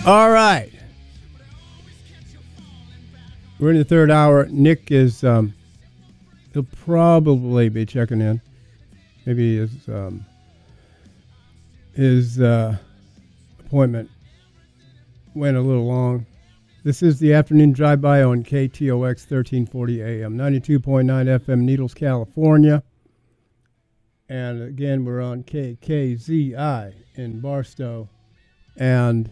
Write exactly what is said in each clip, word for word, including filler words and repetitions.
All right. We're in the third hour. Nick is, um, he'll probably be checking in. Maybe his, um, his uh, appointment went a little long. This is the afternoon drive-by on K T O X thirteen forty A M, ninety-two point nine F M, Needles, California. And again, we're on K K Z I in Barstow and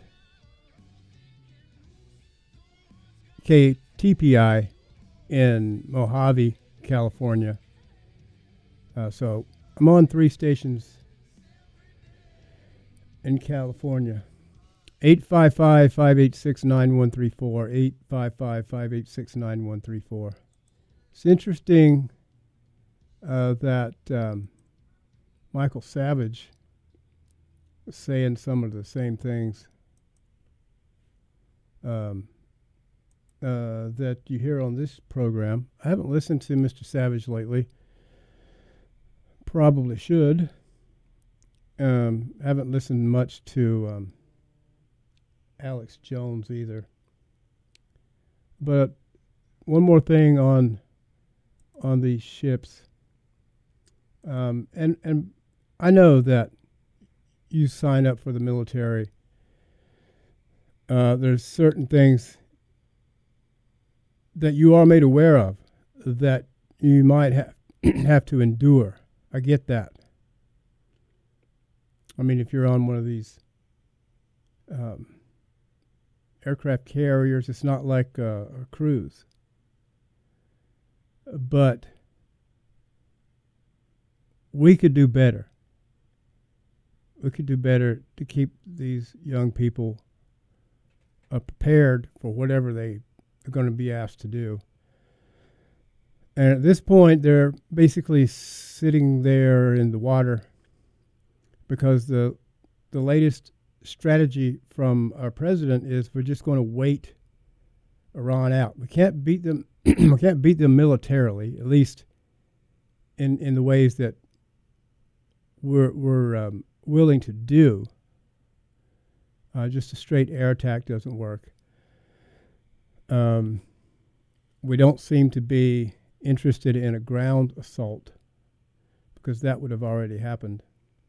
K T P I in Mojave, California. Uh, so I'm on three stations in California. eight five five, five eight six, nine one three four, eight five five, five eight six, nine one three four. It's interesting uh, that um, Michael Savage was saying some of the same things um, uh, that you hear on this program. I haven't listened to Mister Savage lately. Probably should. Um, haven't listened much to um, Alex Jones either. But one more thing on on these ships. Um, and, and I know that you sign up for the military. Uh, there's certain things that you are made aware of that you might have have to endure. I get that. I mean, if you're on one of these um, aircraft carriers, it's not like a, a cruise. But we could do better. We could do better to keep these young people uh, prepared for whatever they are going to be asked to do. And at this point, they're basically sitting there in the water because the the latest strategy from our president is we're just going to wait Iran out. We can't beat them. We can't beat them militarily, at least in in the ways that we're we're um, willing to do. Uh, just a straight air attack doesn't work. Um, we don't seem to be interested in a ground assault because that would have already happened.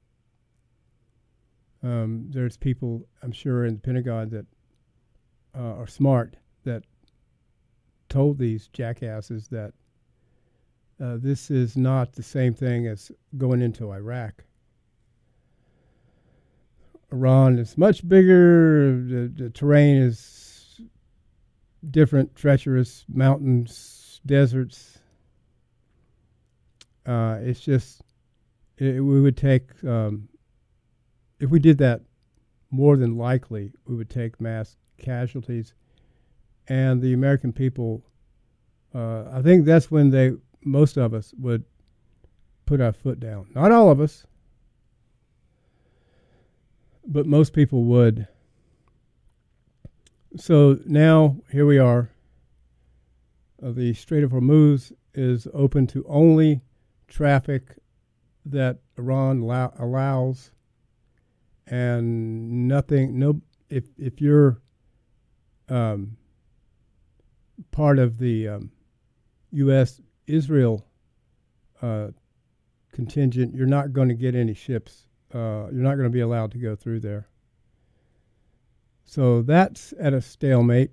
Um, there's people, I'm sure, in the Pentagon that uh, are smart that told these jackasses that uh, this is not the same thing as going into Iraq. Iran is much bigger. The, the terrain is different, treacherous, mountains, deserts. Uh, it's just, it, we would take, um, if we did that, more than likely we would take mass casualties. And the American people, uh, I think that's when they, most of us would put our foot down. Not all of us, but most people would. So now, here we are. Uh, the Strait of Hormuz is open to only traffic that Iran allow, allows, and nothing. No, if if you're um, part of the um, U S Israel uh, contingent, you're not going to get any ships. Uh, you're not going to be allowed to go through there. So that's at a stalemate.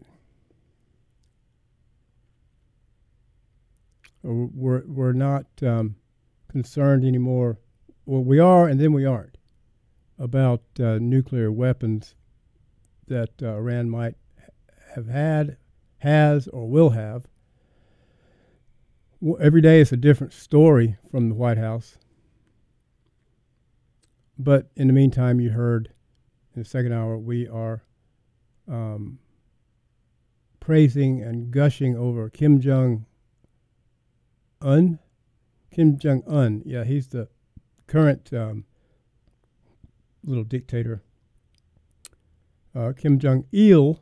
We're we're not um, concerned anymore. Well, we are, and then we aren't, about uh, nuclear weapons that uh, Iran might have had, has, or will have. Well, every day is a different story from the White House. But in the meantime, you heard in the second hour, we are um, praising and gushing over Kim Jong-un. Kim Jong-un, yeah, he's the current um, little dictator. Uh, Kim Jong-il,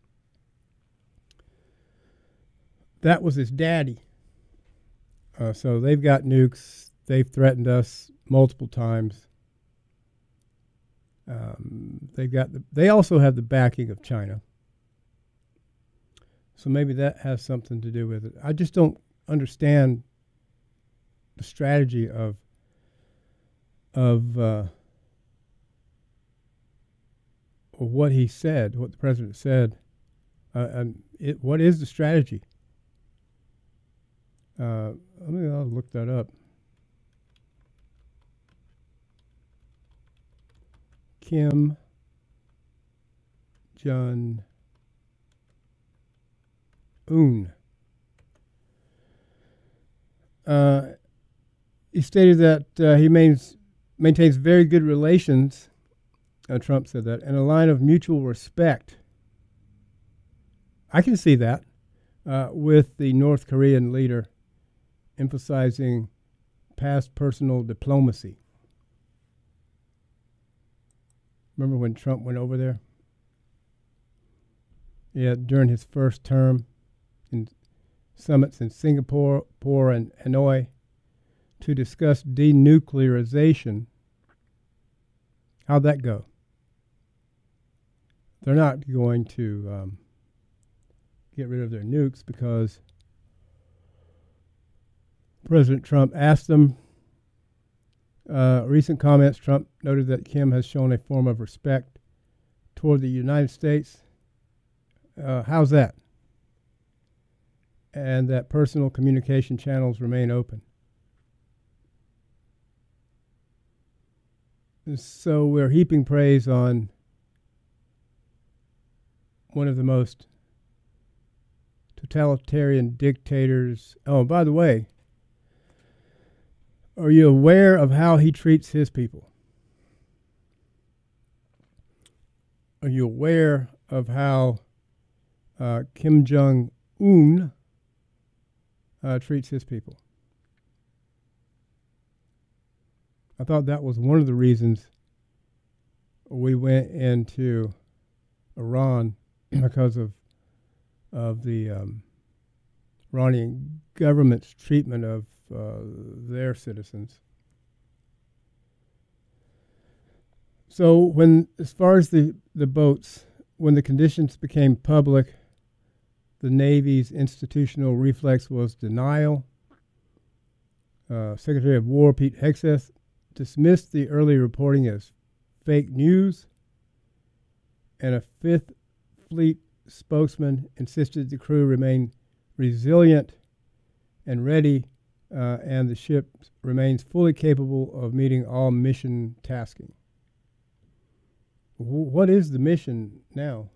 that was his daddy. Uh, so they've got nukes. They've threatened us multiple times. Um, they got the, they also have the backing of China. So maybe that has something to do with it. I just don't understand the strategy of of uh, what he said, what the president said. Uh, um, it, what is the strategy? Uh, let me I'll look that up. Kim Jong Un. Uh, he stated that uh, he mains, maintains very good relations, uh, Trump said that, and a line of mutual respect. I can see that uh, with the North Korean leader, emphasizing past personal diplomacy. Remember when Trump went over there? Yeah, during his first term, in summits in Singapore and Hanoi to discuss denuclearization. How'd that go? They're not going to um, get rid of their nukes because President Trump asked them. Uh, recent comments, Trump noted that Kim has shown a form of respect toward the United States. Uh, how's that? And that personal communication channels remain open. And so we're heaping praise on one of the most totalitarian dictators. Oh, by the way, are you aware of how he treats his people? Are you aware of how uh, Kim Jong-un uh, treats his people? I thought that was one of the reasons we went into Iran because of of the um, Iranian government's treatment of uh, their citizens. So when, as far as the, the boats, when the conditions became public, the Navy's institutional reflex was denial. Uh, Secretary of War Pete Hegseth dismissed the early reporting as fake news, and a Fifth Fleet spokesman insisted the crew remain resilient and ready, uh, and the ship remains fully capable of meeting all mission tasking. W- what is the mission now?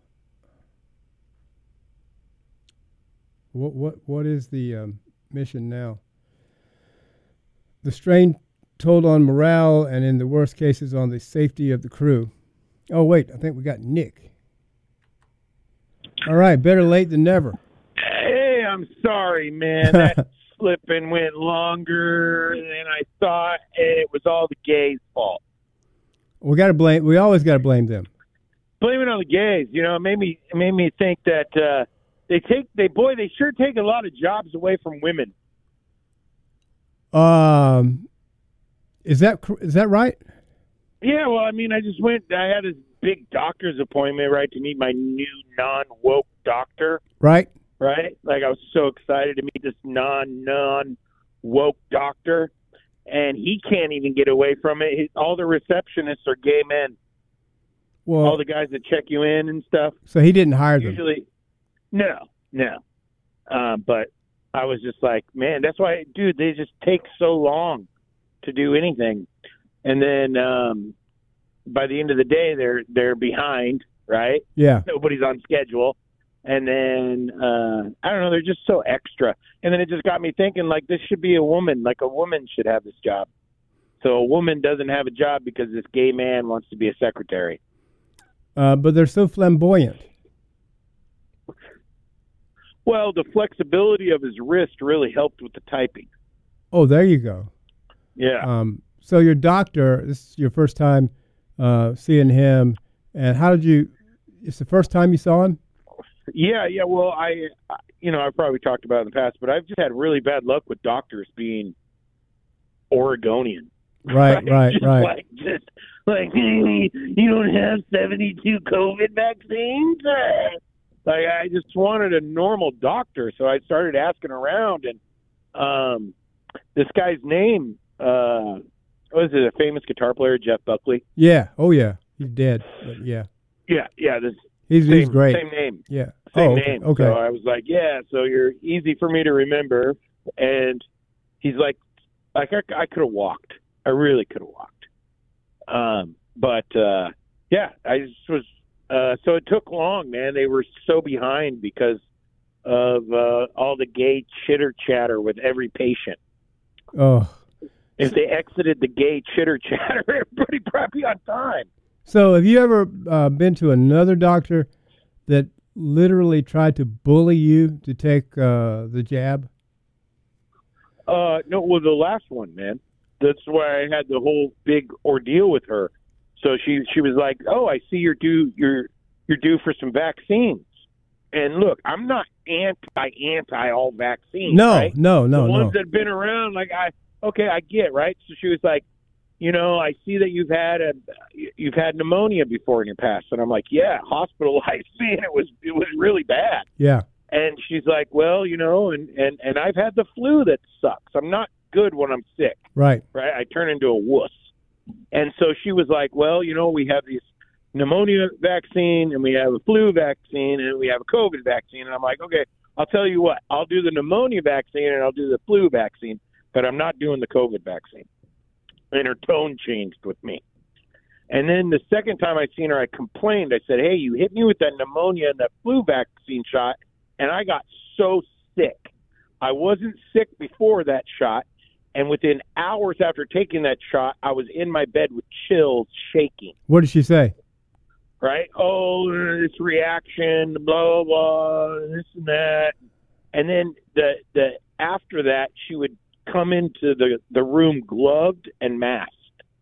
What what what is the um, mission now? The strain told on morale and, in the worst cases, on the safety of the crew. Oh wait, I think we got Nick. All right, better late than never. Hey, I'm sorry, man. That slipping went longer than I thought, and it was all the gays' fault. We got to blame. We always got to blame them. Blame it on the gays. You know, it made me it made me think that uh, they take they boy they sure take a lot of jobs away from women. Um, is that is that right? Yeah. Well, I mean, I just went. I had this big doctor's appointment, right, to meet my new non-woke doctor. Right. Right. Like I was so excited to meet this non non woke doctor, and he can't even get away from it. His, all the receptionists are gay men. Well, all the guys that check you in and stuff. So he didn't hire them. Usually, no, no. Uh, but I was just like, man, that's why, dude. They just take so long to do anything, and then um, by the end of the day, they're they're behind. Right? Yeah. Nobody's on schedule. And then, uh, I don't know, they're just so extra. And then it just got me thinking, like, this should be a woman. Like, a woman should have this job. So a woman doesn't have a job because this gay man wants to be a secretary. Uh, but they're so flamboyant. Well, the flexibility of his wrist really helped with the typing. Oh, there you go. Yeah. Um, so your doctor, this is your first time uh, seeing him. And how did you, it's the first time you saw him? Yeah, yeah. Well, I, you know, I've probably talked about it in the past, but I've just had really bad luck with doctors being Oregonian. Right, right, just right. Like, just like, you don't have seventy-two COVID vaccines? Like, I just wanted a normal doctor, so I started asking around, and um, this guy's name, uh, was it a famous guitar player, Jeff Buckley? Yeah. Oh, yeah. He's dead, but yeah. Yeah, yeah, this He's same, he's great. Same name. Yeah. Same oh, okay. name. Okay. So I was like, yeah, so you're easy for me to remember. And he's like, like I, I could have walked. I really could have walked. Um, but, uh, yeah, I just was, uh, so it took long, man. They were so behind because of uh, all the gay chitter chatter with every patient. Oh. If they exited the gay chitter chatter, everybody probably on time. So have you ever uh, been to another doctor that literally tried to bully you to take uh, the jab? Uh, no, well, the last one, man. That's why I had the whole big ordeal with her. So she she was like, "Oh, I see you're due you're you're due for some vaccines." And look, I'm not anti anti all vaccines. No, right? no, no, the ones no. that have been around, like I okay, I get right. So she was like, you know, I see that you've had a you've had pneumonia before in your past, and I'm like, yeah, hospitalized me, and it was it was really bad. Yeah. And she's like, well, you know, and and and I've had the flu that sucks. I'm not good when I'm sick. Right. Right. I turn into a wuss. And so she was like, well, you know, we have these pneumonia vaccine and we have a flu vaccine and we have a COVID vaccine. And I'm like, okay, I'll tell you what, I'll do the pneumonia vaccine and I'll do the flu vaccine, but I'm not doing the COVID vaccine. And her tone changed with me. And then the second time I seen her, I complained. I said, hey, you hit me with that pneumonia and that flu vaccine shot, and I got so sick. I wasn't sick before that shot, and within hours after taking that shot, I was in my bed with chills, shaking. What did she say? Right? Oh, this reaction, blah, blah, blah, this and that. And then the the after that, she would come into the, the room gloved and masked.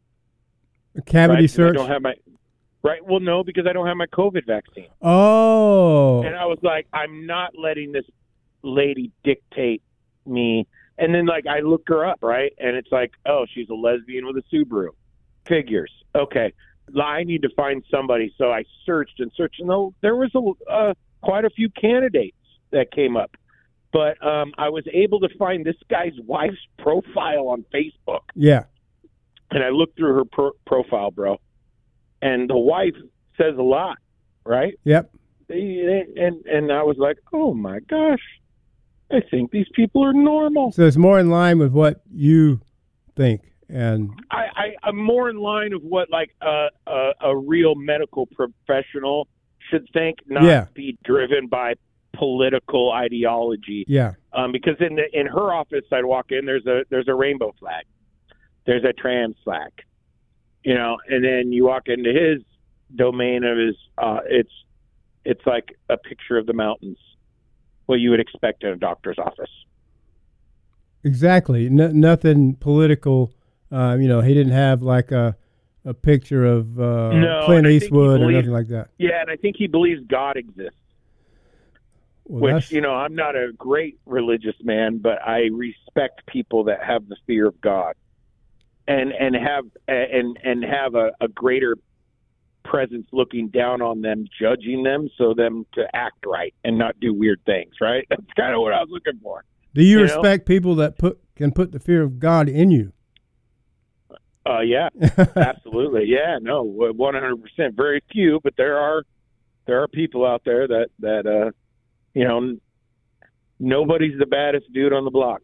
A cavity right? search? I don't have my right. Well, no, because I don't have my COVID vaccine. Oh. And I was like, I'm not letting this lady dictate me. And then, like, I looked her up, right? And it's like, oh, she's a lesbian with a Subaru. Figures. Okay. I need to find somebody. So I searched and searched. And there was a, uh, quite a few candidates that came up. But um, I was able to find this guy's wife's profile on Facebook. Yeah. And I looked through her pro- profile, bro. And the wife says a lot, right? Yep. And, and I was like, oh, my gosh. I think these people are normal. So it's more in line with what you think. And I, I, I'm more in line of what, like, uh, a, a real medical professional should think, not yeah. be driven by political ideology. Yeah. Um, because in the in her office, I'd walk in. There's a there's a rainbow flag. There's a trans flag. You know, and then you walk into his domain of his. Uh, it's it's like a picture of the mountains. What you would expect in a doctor's office. Exactly. No, nothing political. Uh, you know, he didn't have like a a picture of uh, no, Clint Eastwood believes, or nothing like that. Yeah, and I think he believes God exists. Well, which, that's... you know, I'm not a great religious man, but I respect people that have the fear of God and and have and and have a, a greater presence looking down on them, judging them, so them to act right and not do weird things, right? That's kind of what I was looking for. Do you, you respect know? people that put can put the fear of God in you? Uh, yeah, absolutely. Yeah, no, one hundred percent. Very few, but there are there are people out there that that uh, you know, nobody's the baddest dude on the block.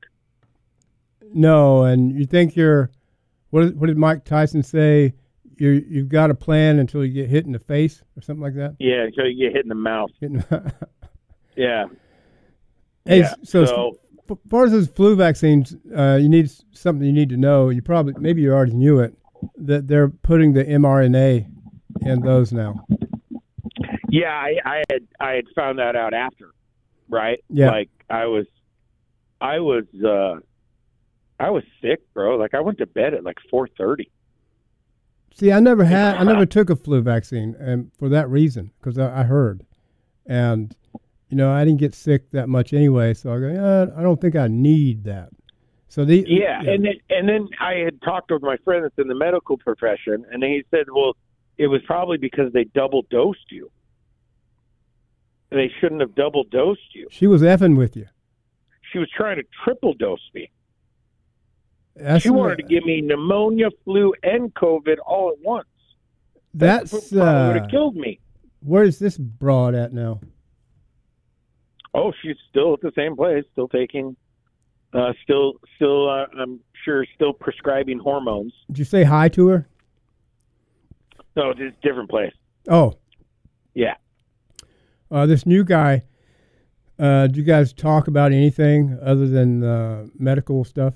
No, and you think you're what? What did Mike Tyson say? You you've got a plan until you get hit in the face or something like that. Yeah, until you get hit in the mouth. yeah. Hey, yeah. so, so as far as those flu vaccines, uh, you need something you need to know. You probably maybe you already knew it that they're putting the mRNA in those now. Yeah, I, I had I had found that out after, right? Yeah. Like I was, I was, uh, I was sick, bro. Like I went to bed at like four thirty. See, I never had, I never took a flu vaccine, and for that reason, because I, I heard, and you know, I didn't get sick that much anyway. So I go, yeah, I don't think I need that. So the Yeah, yeah. and then and then I had talked with my friend that's in the medical profession, and he said, "Well, it was probably because they double dosed you. They shouldn't have double dosed you. She was effing with you. She was trying to triple dose me. That's, She wanted to give me pneumonia, flu, and COVID all at once. That's That probably would uh, have killed me." where's this broad at now? Oh, she's still at the same place, still taking, uh, still, still. Uh, I'm sure, still prescribing hormones. Did you say hi to her? No, it's a different place. Oh, Yeah. uh, this new guy. Uh, do you guys talk about anything other than uh, medical stuff?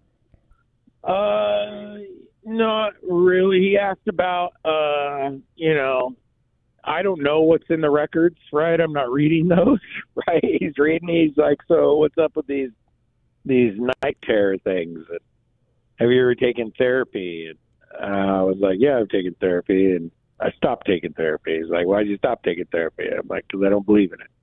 Uh, not really. He asked about, uh, you know, I don't know what's in the records, right? I'm not reading those, right? He's reading. He's like, so what's up with these these night terror things? And have you ever taken therapy? And uh, I was like, yeah, I've taken therapy, and I stopped taking therapy. He's like, why'd you stop taking therapy? I'm like, because I don't believe in it.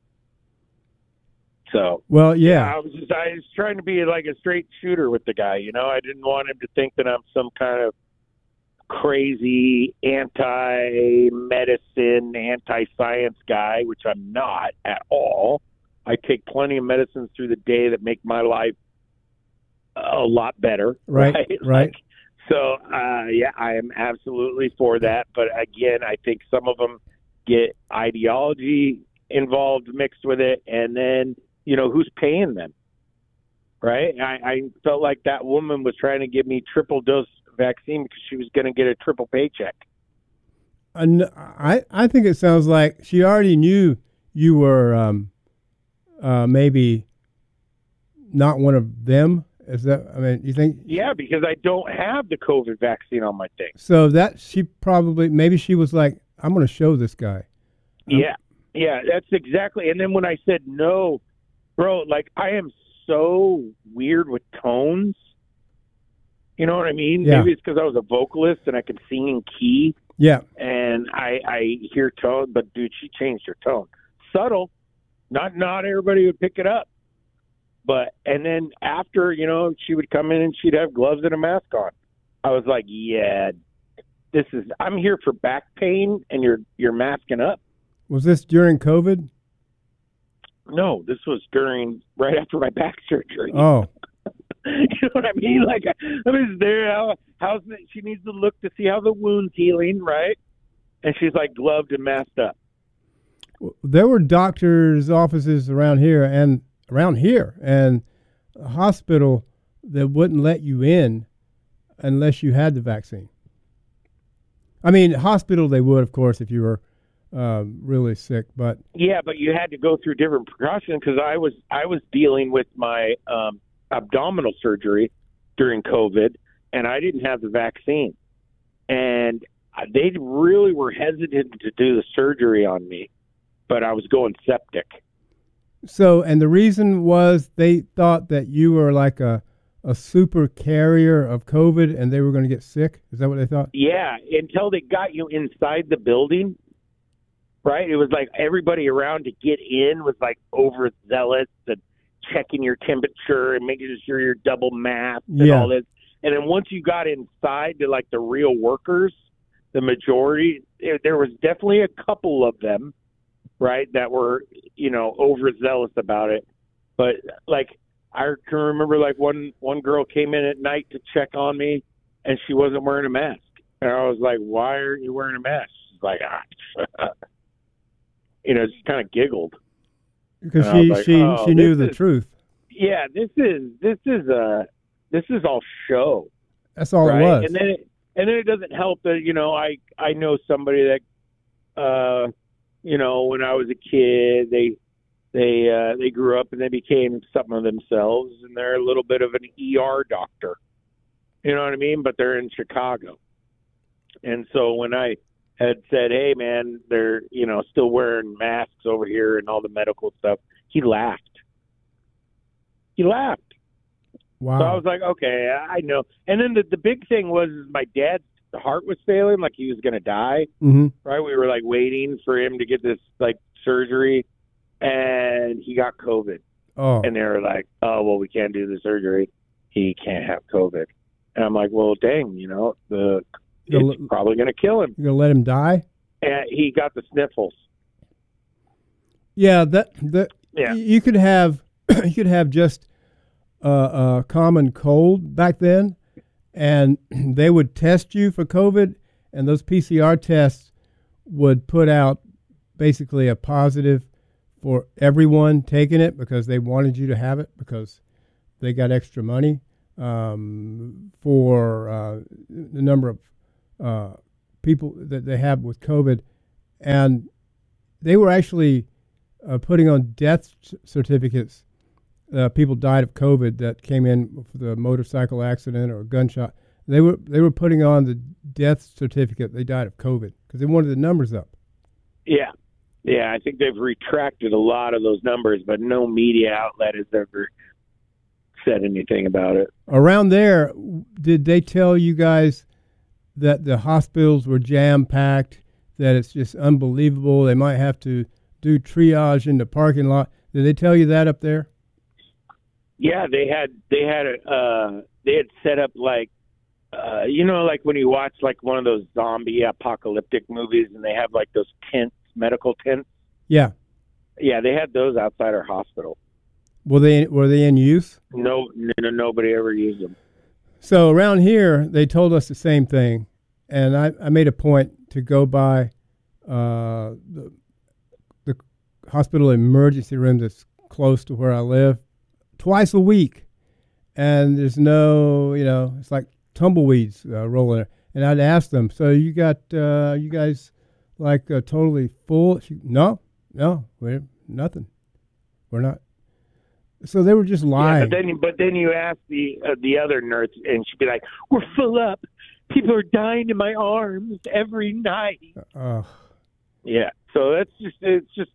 So, Well, yeah. I was just I was trying to be like a straight shooter with the guy, you know. I didn't want him to think that I'm some kind of crazy anti-medicine, anti-science guy, which I'm not at all. I take plenty of medicines through the day that make my life a lot better. Right, Right. right. Like, so, uh, yeah, I am absolutely for that. But again, I think some of them get ideology involved, mixed with it, and then, you know, who's paying them? Right. I, I felt like that woman was trying to give me triple dose vaccine because she was going to get a triple paycheck. And I, I think it sounds like she already knew you were um, uh, maybe not one of them. Is that? I mean, you think? Yeah, because I don't have the COVID vaccine on my thing. So that she probably maybe she was like, I'm going to show this guy. Yeah, yeah, that's exactly. And then when I said no, bro, like I am so weird with tones. You know what I mean? Yeah. Maybe it's because I was a vocalist and I could sing in key. Yeah. And I, I hear tone, but dude, she changed her tone. Subtle. Not not everybody would pick it up. But and then after, you know, she would come in and she'd have gloves and a mask on. I was like, yeah, this is I'm here for back pain and you're you're masking up. Was this during COVID? No, this was during right after my back surgery. Oh. You know what I mean? Like I was there. How, how's the, she needs to look to see how the wound's healing, right? And she's like gloved and masked up. There were doctors' offices around here and around here and a hospital that wouldn't let you in unless you had the vaccine. I mean, hospital they would, of course, if you were um, really sick, but yeah, but you had to go through different precautions because I was I was dealing with my um, abdominal surgery during COVID, and I didn't have the vaccine, and they really were hesitant to do the surgery on me, but I was going septic. So, and the reason was they thought that you were like a a super carrier of COVID and they were going to get sick. Is that what they thought? Yeah, until they got you inside the building, right? It was like everybody around to get in was like overzealous and checking your temperature and making sure you're double masked and Yeah. all this. And then once you got inside to like the real workers, the majority, there, there was definitely a couple of them, right, that were, you know, overzealous about it. But like, I can remember like one, one girl came in at night to check on me and she wasn't wearing a mask. And I was like, why aren't you wearing a mask? She's like, ah, you know, just kind of giggled. Because And I was she like, she oh, she knew this the is- truth. Yeah, this is, this is, uh, this is all show. That's all right? it was. And then it, and then it doesn't help that, you know, I, I know somebody that, uh, you know, when I was a kid, they, they, uh, they grew up and they became something of themselves and they're a little bit of an E R doctor, you know what I mean? But they're in Chicago. And so when I had said, hey man, they're, you know, still wearing masks over here and all the medical stuff, he laughed. He laughed. Wow. So I was like, okay, I know. And then the, the big thing was is my dad's heart was failing, like he was going to die, mm-hmm. right? We were like waiting for him to get this like surgery, and he got COVID. Oh. And they were like, oh, well, we can't do the surgery. he can't have COVID. And I'm like, well, dang, you know, the You're it's l- probably going to kill him. You're gonna let him die? And he got the sniffles. Yeah, that that Yeah. you could have you could have just a, a common cold back then, and they would test you for COVID, and those P C R tests would put out basically a positive for everyone taking it because they wanted you to have it because they got extra money um, for uh, the number of uh, people that they have with COVID, and they were actually uh, putting on death c- certificates. Uh, people died of COVID that came in with a motorcycle accident or a gunshot. They were they were putting on the death certificate they died of COVID because they wanted the numbers up. Yeah. Yeah, I think they've retracted a lot of those numbers, but no media outlet has ever said anything about it. Around there, did they tell you guys that the hospitals were jam packed? That it's just unbelievable. They might have to do triage in the parking lot. Did they tell you that up there? Yeah, they had they had uh they had set up like uh you know like when you watch like one of those zombie apocalyptic movies and they have like those tents, medical tents. Yeah. Yeah, they had those outside our hospital. Were they were they in use? No, no nobody ever used them. So around here, they told us the same thing, and I, I made a point to go by uh, the the hospital emergency room that's close to where I live twice a week, and there's no, you know, it's like tumbleweeds uh, rolling there. And I'd ask them, so you got uh, you guys like uh, totally full? She, no, no, we're nothing. We're not. So they were just lying. Yeah, but then, but then you ask the uh, the other nurse, and she'd be like, "We're full up. People are dying in my arms every night." Uh, Yeah, so that's just it's just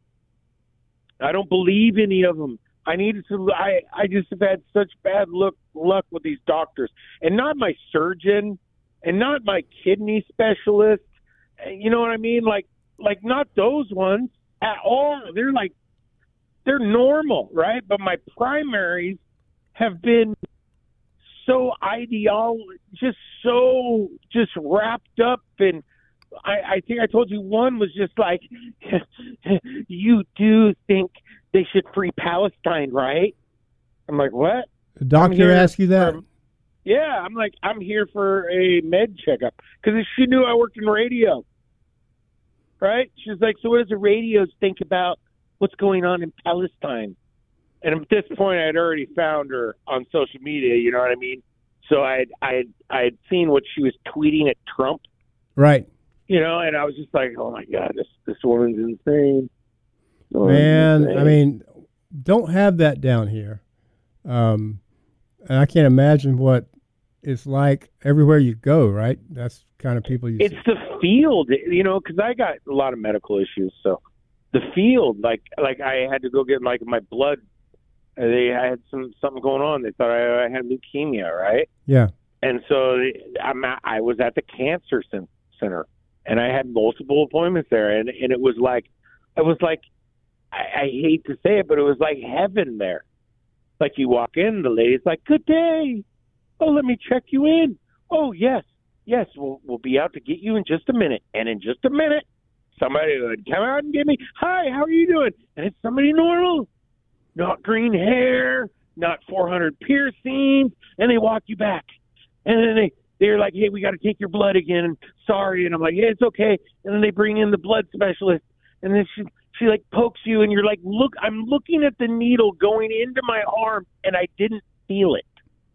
I don't believe any of them. I needed to. I I just have had such bad look luck with these doctors, and not my surgeon, and not my kidney specialist. You know what I mean? Like like not those ones at all. They're like they're normal, right? But my primaries have been so ideal, just so just wrapped up in. I, I think I told you one was just like, you do think they should free Palestine, right? I'm like, what? the doctor asked you that? For, yeah, I'm like, I'm here for a med checkup because she knew I worked in radio, right? She's like, so what does the radios think about what's going on in Palestine? And at this point, I had already found her on social media. You know what I mean? So I I I had seen what she was tweeting at Trump. Right. You know, and I was just like, oh, my God, this this woman's insane. This woman's Man, insane. I mean, don't have that down here. Um, and I can't imagine what it's like everywhere you go, right? That's kind of people you It's see. the field, you know, because I got a lot of medical issues. So the field, like, like I had to go get, like, my blood. uh, They I had some something going on. They thought I, I had leukemia, right? Yeah. And so I'm at, I was at the cancer cen- center. And I had multiple appointments there, and, and it was like, it was like, I, I hate to say it, but it was like heaven there. Like you walk in, the lady's like, "Good day. Oh, let me check you in. Oh, yes, yes, we'll we'll be out to get you in just a minute." And in just a minute, somebody would come out and get me. "Hi, how are you doing?" And it's somebody normal, not green hair, not four hundred piercings, and they walk you back, and then they. They're like, "Hey, we got to take your blood again. Sorry." And I'm like, "Yeah, it's okay." And then they bring in the blood specialist, and then she she like pokes you, and you're like, "Look, I'm looking at the needle going into my arm, and I didn't feel it."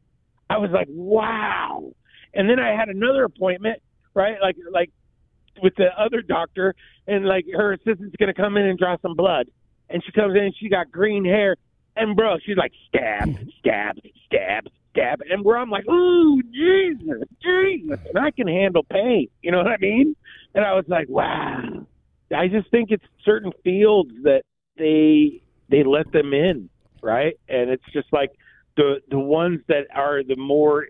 I was like, "Wow!" And then I had another appointment, right? Like like with the other doctor, and like her assistant's gonna come in and draw some blood, and she comes in, and she got green hair, and bro, she's like, "Stab, stab, stab." Stab, and where I'm like, ooh, Jesus, Jesus, and I can handle pain. You know what I mean? And I was like, wow. I just think it's certain fields that they they let them in, right? And it's just like the the ones that are the more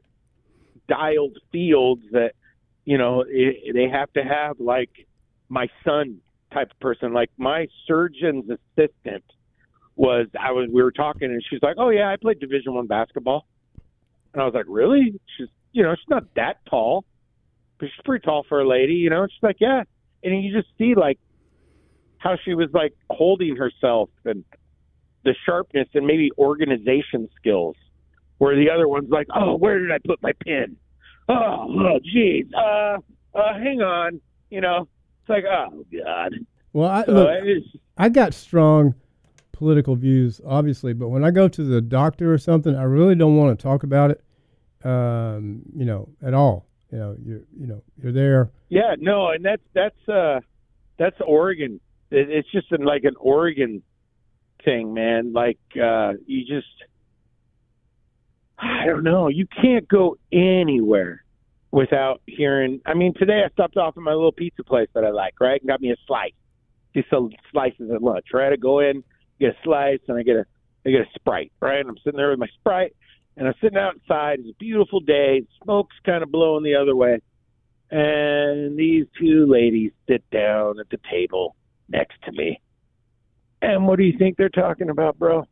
dialed fields that, you know, it, they have to have like my son type of person, like my surgeon's assistant was. I was we were talking, and she's like, oh yeah, I played Division One basketball. And I was like, really? She's, you know, she's not that tall, but she's pretty tall for a lady, you know? She's like, yeah. And you just see, like, how she was, like, holding herself and the sharpness and maybe organization skills, where the other one's like, oh, where did I put my pen? Oh, oh, geez. Uh, uh, hang on. You know, it's like, oh, God. Well, I, so look, it's, I got strong political views, obviously, but when I go to the doctor or something, I really don't want to talk about it, um, you know, at all. You know, you're, you know, you're there. Yeah, no, and that's that's uh, that's Oregon. It, it's just an, like an Oregon thing, man. Like uh, you just, I don't know. You can't go anywhere without hearing. I mean, today I stopped off at my little pizza place that I like, right, and got me a slice. They sell slices at lunch, right? I go in, get a slice, and I get a I get a Sprite, right? And I'm sitting there with my Sprite, and I'm sitting outside. It's a beautiful day. Smoke's kind of blowing the other way. And these two ladies sit down at the table next to me. And what do you think they're talking about, bro?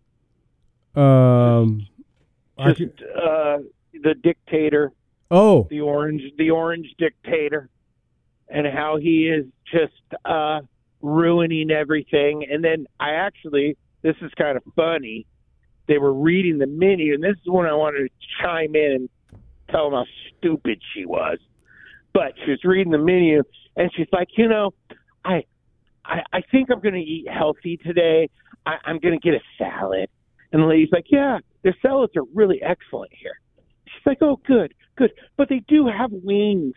Um, Just could, uh, the dictator. Oh, the orange, the orange dictator, and how he is just uh, ruining everything. And then I actually, this is kind of funny. They were reading the menu, and this is when I wanted to chime in and tell them how stupid she was. But she was reading the menu, and she's like, you know, I, I, I think I'm going to eat healthy today. I, I'm going to get a salad. And the lady's like, yeah, their salads are really excellent here. She's like, oh, good, good. But they do have wings.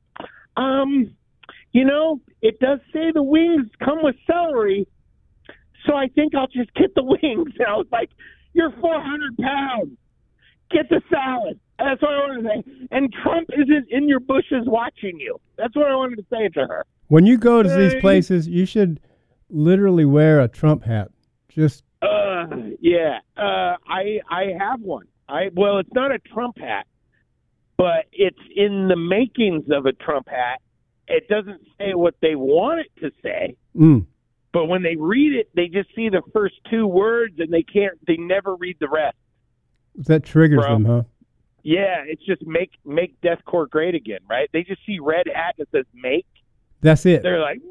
Um, you know, it does say the wings come with celery, so I think I'll just get the wings. And I was like, you're four hundred pounds. Get the salad. That's what I wanted to say. And Trump isn't in your bushes watching you. That's what I wanted to say to her. When you go to these places, you should literally wear a Trump hat. Just uh, yeah. Uh, I I have one. I well, it's not a Trump hat, but it's in the makings of a Trump hat. It doesn't say what they want it to say. Mm. But when they read it, they just see the first two words, and they can't. They never read the rest. That triggers Bro. them, huh? Yeah, it's just make make deathcore great again, right? They just see red hat that says make. That's it. They're like,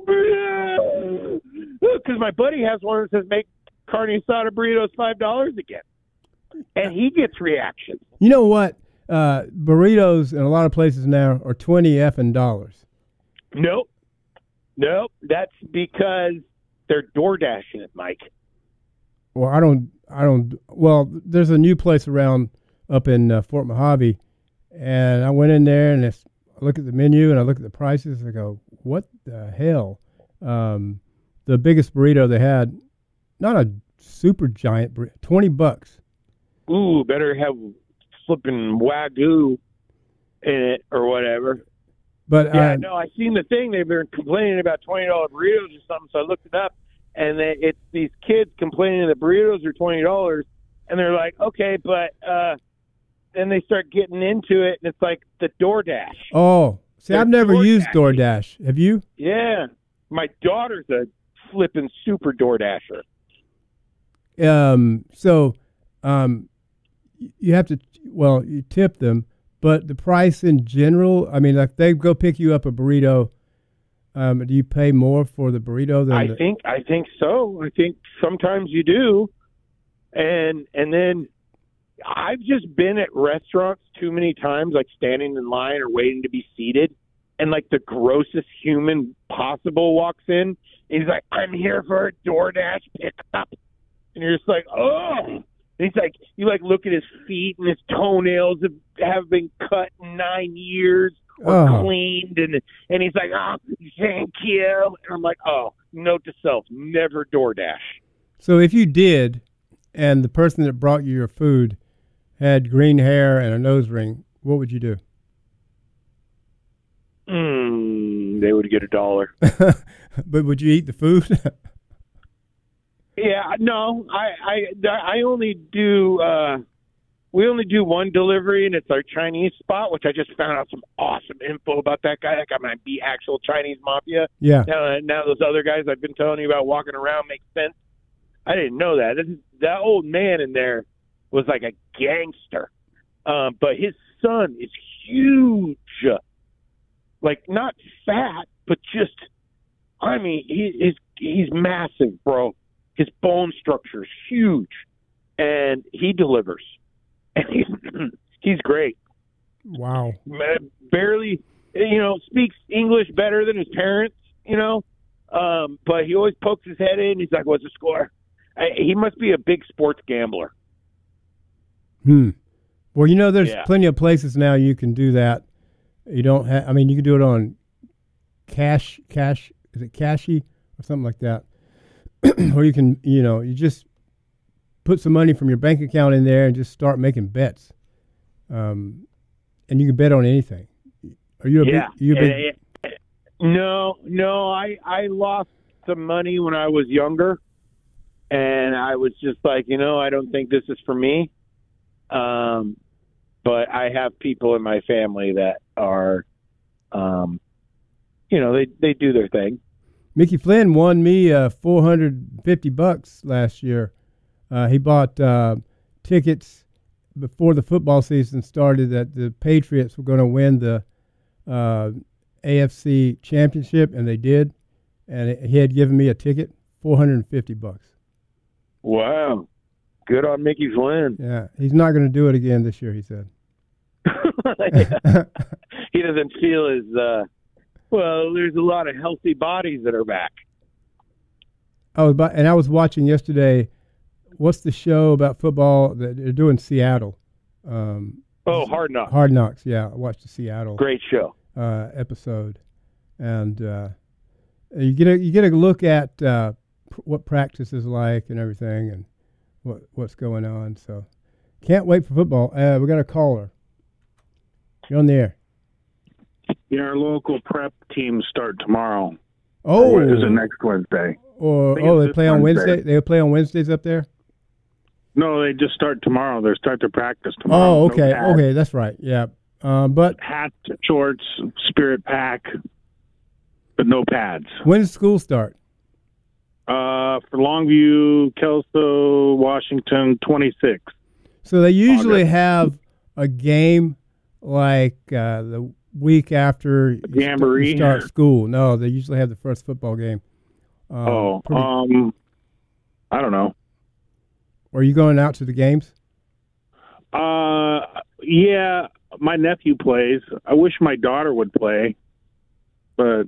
because my buddy has one that says make carne asada burritos five dollars again, and he gets reactions. You know what? Uh, burritos in a lot of places now are twenty effing dollars. Nope, nope. That's because they're door dashing it, Mike. Well, I don't, I don't. Well, there's a new place around up in uh, Fort Mojave, and I went in there and it's, I look at the menu and I look at the prices. And I go, what the hell? Um, the biggest burrito they had, not a super giant burrito, twenty bucks. Ooh, better have flipping Wagyu in it or whatever. But yeah, uh, no, I seen the thing. They've been complaining about twenty dollar burritos or something, so I looked it up, and they, it's these kids complaining that burritos are twenty dollars, and they're like, okay, but uh, then they start getting into it, and it's like the DoorDash. Oh, see, They're I've never DoorDash. used DoorDash. Have you? Yeah, my daughter's a flipping super DoorDasher. Um, so, um, you have to, well, you tip them, but the price in general, I mean, like they go pick you up a burrito. Um, do you pay more for the burrito than I the, think I think so. I think sometimes you do, and and then I've just been at restaurants too many times, like standing in line or waiting to be seated, and like the grossest human possible walks in. And he's like, "I'm here for a DoorDash pickup," and you're just like, "Oh." And he's like, you like look at his feet, and his toenails have, have been cut in nine years. Or Oh. cleaned, and and he's like, oh, thank you. And I'm like, oh, note to self, never DoorDash. So if you did, and the person that brought you your food had green hair and a nose ring, what would you do? Mm, they would get a dollar. But would you eat the food? Yeah, no, I I I only do. Uh, we only do one delivery, and it's our Chinese spot, which I just found out some awesome info about that guy. That guy might be actual Chinese mafia. Yeah. Now, now those other guys I've been telling you about walking around make sense. I didn't know that. This is, that old man in there was like a gangster. Um, but his son is huge, like not fat, but just, I mean, he is he's massive, bro. His bone structure is huge, and he delivers. And he's he's great. Wow. Barely, you know, speaks English better than his parents, you know, um, but he always pokes his head in. He's like, "What's the score?" I, he must be a big sports gambler. Hmm. Well, you know, there's Yeah. plenty of places now you can do that. You don't have. I mean, you can do it on Cash, Cash. Is it Cashy or something like that? Or you can, you know, you just put some money from your bank account in there and just start making bets. Um, and you can bet on anything. Are you a Yeah. big? You a big Eh, eh, No, no. I I lost some money when I was younger, and I was just like, you know, I don't think this is for me. Um, but I have people in my family that are, um, you know, they they do their thing. Mickey Flynn won me uh, four hundred fifty bucks last year. Uh, he bought uh, tickets before the football season started that the Patriots were going to win the uh, A F C championship, and they did. And it, he had given me a ticket, four hundred fifty bucks. Wow, good on Mickey Flynn. Yeah, he's not going to do it again this year, he said. He doesn't feel as uh, well. There's a lot of healthy bodies that are back. I was, and I was watching yesterday. What's the show about football that they're doing in Seattle? Um, Oh, Hard Knocks. Hard Knocks. Yeah, I watched the Seattle Great show. uh, episode, and uh, you get a you get a look at uh, pr- what practice is like and everything, and what what's going on. So, can't wait for football. Uh, we got a caller. You're on the air. Yeah, our local prep teams start tomorrow. Oh, Or is it next Wednesday? or I think oh, it's they this play on Wednesday. Wednesday. They play on Wednesdays up there. No, they just start tomorrow. They start their practice tomorrow. Oh, No okay, pads. okay, that's right. Yeah, uh, but Hats, shorts, spirit pack, but no pads. when does school start? Uh, for Longview, Kelso, Washington, twenty-six. So they usually August. have a game like uh, the week after you st- you Jamboree? start school. No, they usually have the first football game. Um, oh, pretty- um, I don't know. are you going out to the games? Uh, yeah, my nephew plays. I wish my daughter would play, but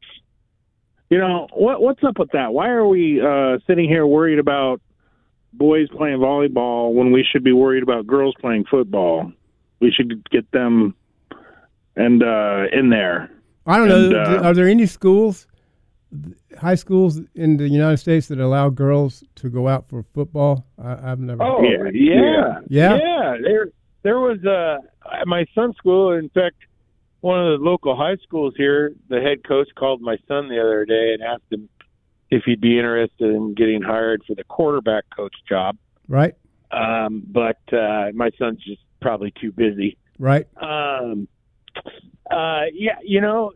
you know what? What's up with that? Why are we uh, sitting here worried about boys playing volleyball when we should be worried about girls playing football? We should get them and uh, in there. I don't know. And, uh, Are there any schools, th- high schools in the United States that allow girls to go out for football? I, I've never. Oh, Yeah, yeah. yeah. Yeah. There there was uh, at my son's school, in fact, one of the local high schools here, the head coach called my son the other day and asked him if he'd be interested in getting hired for the quarterback coach job. Right, Um, but uh, my son's just probably too busy. right. Um, uh, yeah, you know,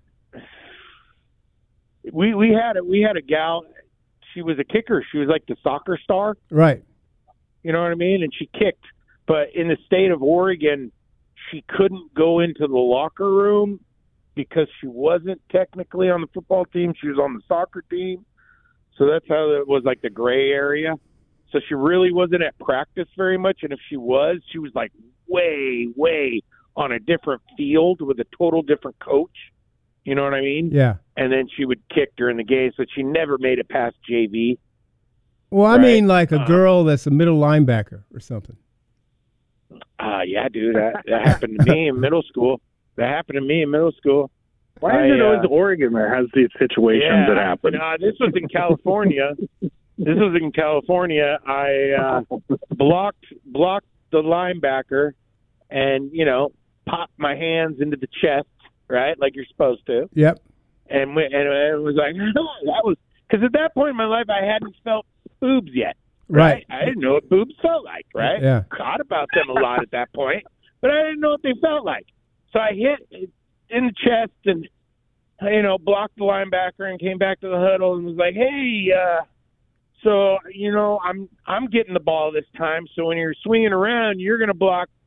we we had a we had a gal. She was a kicker. She was like the soccer star. Right. You know what I mean? And she kicked. But in the state of Oregon, she couldn't go into the locker room because she wasn't technically on the football team. She was on the soccer team. So that's how it was, like the gray area. So she really wasn't at practice very much. And if she was, she was like way, way on a different field with a total different coach. You know what I mean? Yeah. And then she would kick during the game. So she never made it past J V. Well, I Right. mean, like a Uh, girl that's a middle linebacker or something. Ah, yeah, dude. That, that happened to me in middle school. That happened to me in middle school. Why is I, it always uh, Oregon that has these situations yeah, that happen? No, this was in California. This was in California. I uh, blocked blocked the linebacker, and you know, popped my hands into the chest, right, like you're supposed to, Yep. and went, and it was like that was because at that point in my life I hadn't felt boobs yet. Right. I didn't know what boobs felt like, right? Yeah. Thought about them a lot at that point, but I didn't know what they felt like. So I hit in the chest and, you know, blocked the linebacker and came back to the huddle and was like, hey, uh, so, you know, I'm I'm getting the ball this time. So when you're swinging around, you're going to block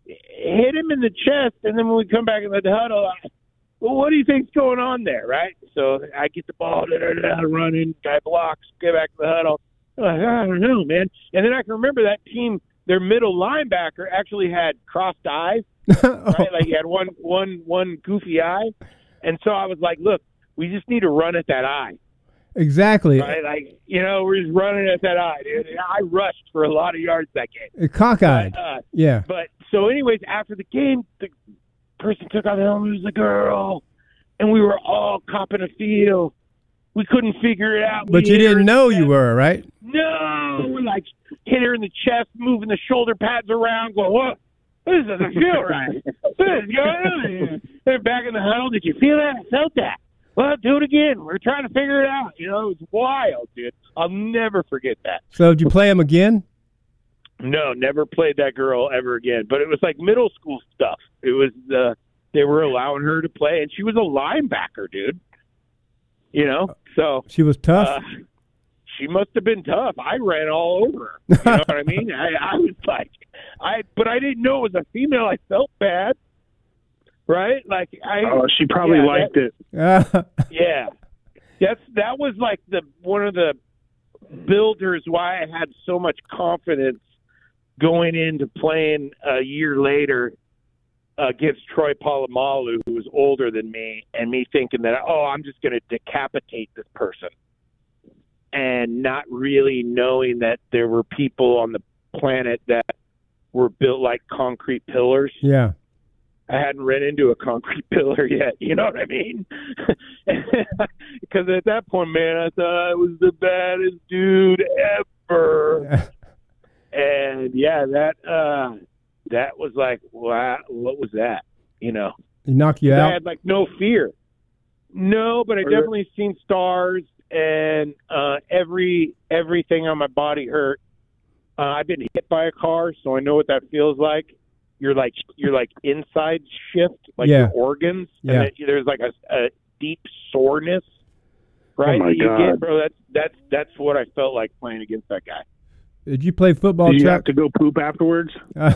hit him in the chest, and then when we come back in the huddle, I, well, what do you think's going on there, right? So I get the ball, da, da, da, run in, guy blocks, get back to the huddle. I'm like, I don't know, man. And then I can remember that team, their middle linebacker actually had crossed eyes, right? Like he had one, one, one goofy eye. And so I was like, look, we just need to run at that eye. Exactly. Right? Like, you know, we're just running at that eye, dude. I rushed for a lot of yards that game. Cockeyed. But, uh, yeah. But so anyways, after the game, the person took off the helmet. It was a girl. And we were all copping a feel. We couldn't figure it out. But we you didn't know you were, right? No. We like hit her in the chest, moving the shoulder pads around, going, what? This doesn't feel right. What is going on here? They're back in the huddle. Did you feel that? I felt that. Well, do it again. We're trying to figure it out. You know, it was wild, dude. I'll never forget that. So did you play him again? No, never played that girl ever again. But it was like middle school stuff. It was the they were allowing her to play, and she was a linebacker, dude. You know, so she was tough. Uh, she must have been tough. I ran all over her. You know what I mean? I, I was like, I, but I didn't know it was a female. I felt bad, right? Like I. Oh, she probably yeah, liked that, it. Yeah, that's that was like the one of the builders why I had so much confidence going into playing a year later against Troy Polamalu, who was older than me, and me thinking that, oh, I'm just going to decapitate this person, and not really knowing that there were people on the planet that were built like concrete pillars. Yeah. I hadn't run into a concrete pillar yet. You know what I mean? Because at that point, man, I thought I was the baddest dude ever. And yeah, that uh, that was like, wow, what was that? You know, he knocked you out. I had like no fear. No, but I definitely seen stars, and uh, every everything on my body hurt. Uh, I've been hit by a car, so I know what that feels like. You're like you're like inside shift, like yeah. your organs, yeah. and it, there's like a, a deep soreness, right? Oh my that you God. get, bro. That's that's that's what I felt like playing against that guy. Did you play football? Did you Chuck? have to go poop afterwards? Uh,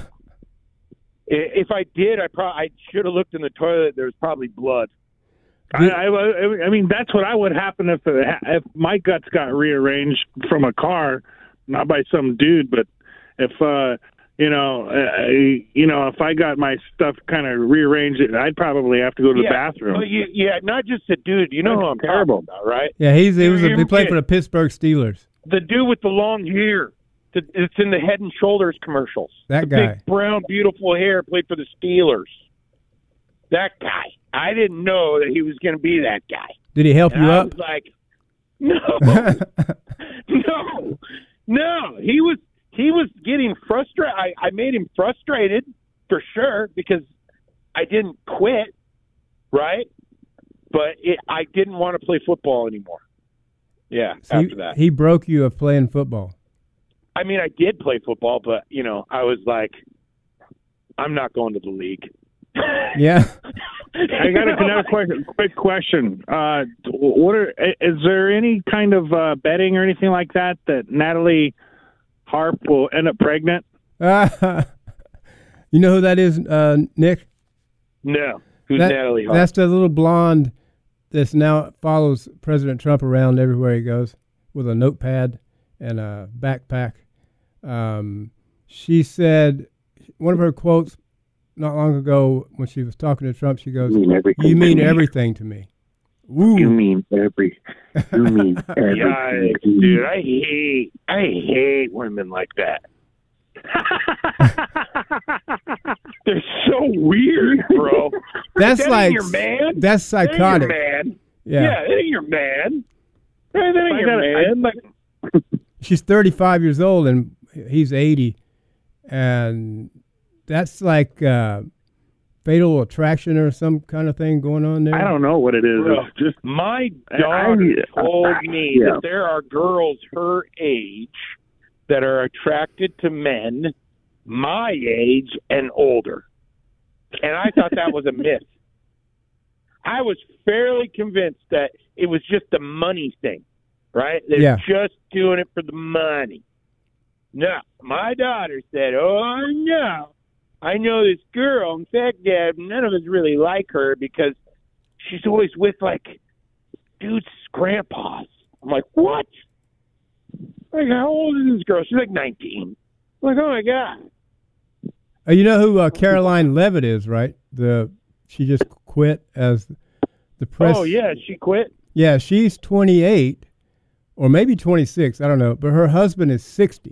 If I did, I probably I should have looked in the toilet. There was probably blood. I, I, I mean, that's what I would happen if if my guts got rearranged from a car, not by some dude, but if uh, you know, uh, you know, if I got my stuff kind of rearranged, I'd probably have to go to yeah, the bathroom. Well, you, yeah, not just a dude. You know That's who I'm terrible. talking about, right? yeah, he's he was a, You're he played kidding. for the Pittsburgh Steelers. The dude with the long hair. The, it's in the Head and Shoulders commercials. That the guy. Big, brown, beautiful hair, played for the Steelers. That guy. I didn't know that he was going to be that guy. Did he help And you I up? was like, no, no, no. He was he was getting frustrated. I, I made him frustrated for sure because I didn't quit, right? But it, I didn't want to play football anymore. Yeah, So after he, that. he broke you of playing football. I mean, I did play football, but, you know, I was like, I'm not going to the league. Yeah. I got another quick, quick question. Uh, what are, is there any kind of uh, betting or anything like that that Natalie Harp will end up pregnant? Uh, you know who that is, uh, Nick? No. Who's That- Natalie Hart? That's the little blonde that's now follows President Trump around everywhere he goes with a notepad and a backpack. Um, she said, one of her quotes not long ago when she was talking to Trump, she goes, You mean everything "You to mean me. everything to me." Woo. You mean every, you mean everything. Yikes, dude. I hate, I hate women like that. They're so weird, bro. That's that like ain't your man. that's That ain't psychotic. your man. Yeah. Yeah, that ain't your man. That ain't I your gotta- man. Like, She's thirty-five years old and he's eighty, and that's like uh, fatal attraction or some kind of thing going on there. I don't know what it is. Bro, It's just my I- daughter I- told me yeah. that there are girls her age that are attracted to men my age and older. And I thought that was a myth. I was fairly convinced that it was just a money thing, right? They're Yeah. just doing it for the money. No, my daughter said, oh, no. I know this girl. In fact, Dad, none of us really like her because she's always with, like, dudes' grandpas. I'm like, what? Like, how old is this girl? She's like nineteen. I'm like, oh, my God. Uh, you know who uh, Caroline Levitt is, right? The She just quit as the press. Oh, yeah, she quit? Yeah, she's twenty-eight or maybe twenty-six. I don't know. But her husband is sixty.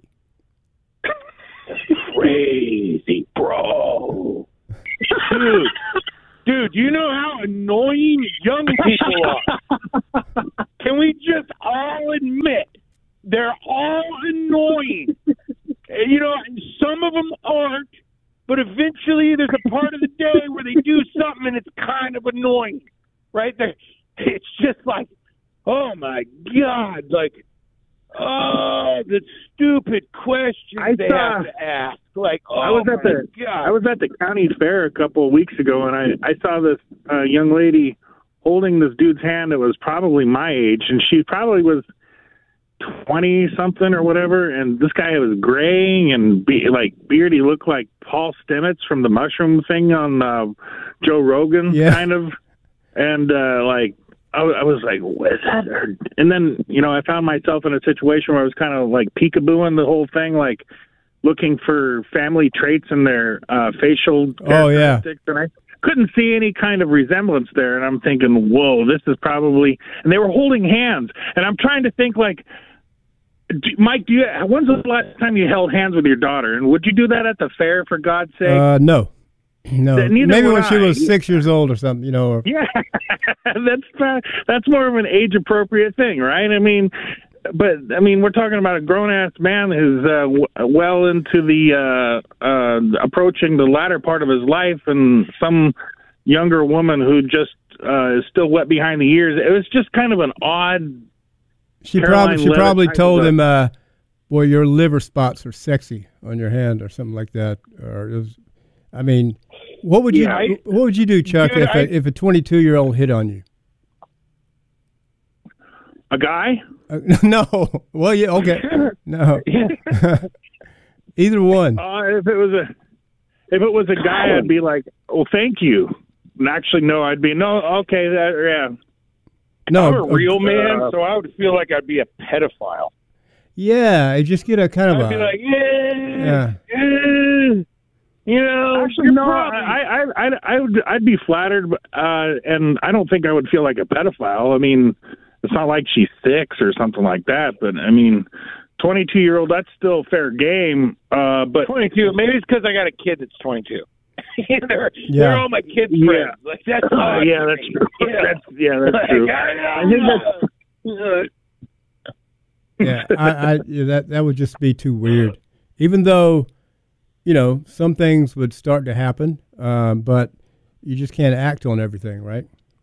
Crazy, bro. Dude, dude, you know how annoying young people are? Can we just all admit they're all annoying? You know, some of them aren't, but eventually there's a part of the day where they do something and it's kind of annoying, right? They're, it's just like, oh, my God, like, oh, the stupid questions I they saw, have to ask. Like, oh, I was at my the God. I was at the county fair a couple of weeks ago, and I I saw this uh, young lady holding this dude's hand that was probably my age, and she probably was twenty something or whatever. And this guy was gray and be, like beardy, looked like Paul Stamets from the Mushroom thing on uh, Joe Rogan, Yeah. kind of, and uh, like. I, I was like, what is that? And then, you know, I found myself in a situation where I was kind of like peekabooing the whole thing, like looking for family traits in their uh, facial Oh, yeah. characteristics. And I couldn't see any kind of resemblance there. And I'm thinking, whoa, this is probably, and they were holding hands. And I'm trying to think like, do, Mike, do you, when's the last time you held hands with your daughter? And would you do that at the fair, for God's sake? Uh, no. No. Neither Maybe would when she I. was six years old or something, you know. Or, Yeah, that's not, that's more of an age appropriate thing, right? I mean, but I mean, we're talking about a grown ass man who's uh, w- well into the uh, uh, approaching the latter part of his life, and some younger woman who just uh, is still wet behind the ears. It was just kind of an odd. she Caroline probably she Levitt probably type told of a- him, uh, "Boy, your liver spots are sexy on your hand," or something like that. Or it was, I mean, what would you Yeah, I- what would you do, Chuck, Dude, if I- a, if a twenty-two year old hit on you? A guy? Uh, no. Well, yeah. Okay. No. Either one. Uh, if it was a if it was a guy, I'd be like, "Well, thank you." And actually, no, I'd be no. Okay, that yeah. No. I'm a real uh, man, so I would feel like I'd be a pedophile. Yeah. You just get a kind of I'd be a. like, yeah, Yeah. yeah. You know, Actually, you're no. probably- I, I, I, I would, I'd be flattered, uh, and I don't think I would feel like a pedophile. I mean, it's not like she's six or something like that. But I mean, twenty-two-year-old, that's still fair game. Uh, but twenty-two. Maybe it's because I got a kid that's twenty-two. they're, Yeah. they're all my kids' Yeah. friends. Like that's uh, all yeah, I that's think. true. Yeah. That's yeah, that's Like, true. I, I think that's Yeah. I, I yeah, that that would just be too weird. Even though, you know, some things would start to happen, um, but you just can't act on everything, right?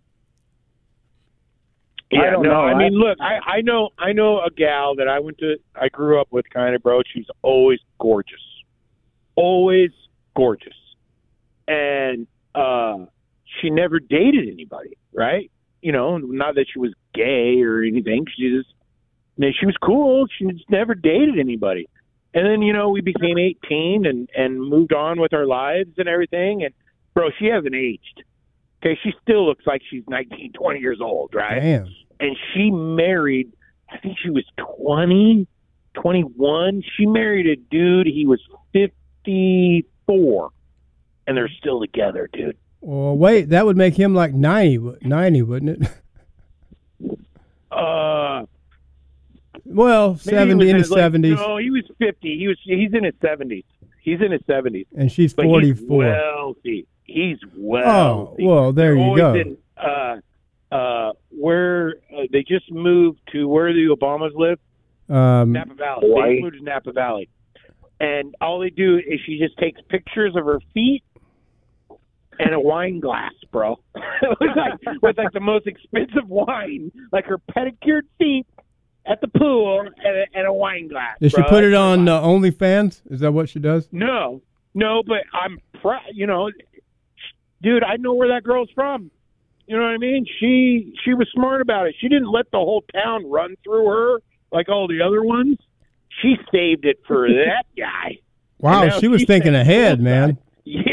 Yeah, I don't no, know. I I- mean, look, I, I know, I know a gal that I went to, I grew up with, kind of, bro. She's always gorgeous, always gorgeous, and uh, she never dated anybody, right? You know, not that she was gay or anything. She just, I mean, she was cool. She just never dated anybody. And then, you know, we became eighteen and and moved on with our lives and everything. And bro, she hasn't aged. Okay, she still looks like she's nineteen, twenty years old, right? Damn. And she married, I think she was twenty, twenty-one. She married a dude, he was fifty-four, and they're still together, dude. Well, wait, that would make him like ninety, wo- ninety, wouldn't it? Uh, Well, maybe he seventy was in his his, like, seventies, no, he was fifty. He was, he's in his seventies. He's in his seventies. and she's But forty-four. he's wealthy. He's Oh, wealthy. well, there They're you always go. In, uh, uh, where uh, they just moved to where the Obamas live, Um, Napa Valley. Hawaii. They moved to Napa Valley, and all they do is she just takes pictures of her feet and a wine glass, bro. with like with like the most expensive wine, like her pedicured feet at the pool and a, and a wine glass. does she bro. put it That's her on life. uh, OnlyFans? Is that what she does? No, no, but I'm proud. You know, dude, I know where that girl's from. You know what I mean? She she was smart about it. She didn't let the whole town run through her like all the other ones. She saved it for that guy. Wow, And now she was she's thinking saying, ahead, "Oh, man. God." Yeah,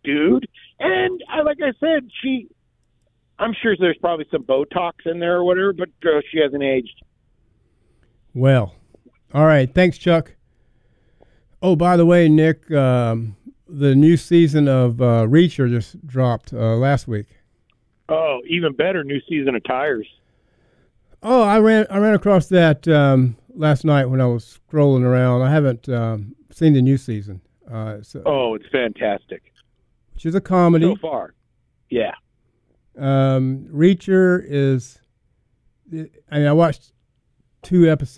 dude. And I, like I said, she, I'm sure there's probably some Botox in there or whatever, but uh, she hasn't aged. Well, all right. Thanks, Chuck. Oh, by the way, Nick, um, the new season of uh, Reacher just dropped uh, last week. Oh, even better, new season of Tires. Oh, I ran I ran across that um, last night when I was scrolling around. I haven't um, seen the new season. Uh, it's, uh, Oh, it's fantastic. which is a comedy. So far. Yeah. Um, Reacher is. I mean, I watched two episodes.